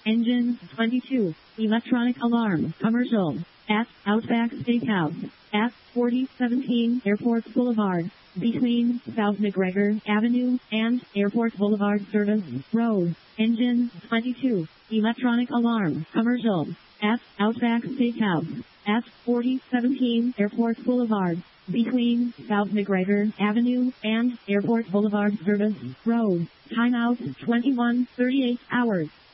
Engine 22. Electronic alarm. Commercial. At Outback Steakhouse. At 4017 Airport Boulevard. Between South McGregor Avenue and Airport Boulevard Service Road. Engine 22. Electronic alarm. Commercial. At Outback Steakhouse. At 4017 Airport Boulevard. Between South McGregor Avenue and Airport Boulevard Service Road. Timeout 21:38 hours.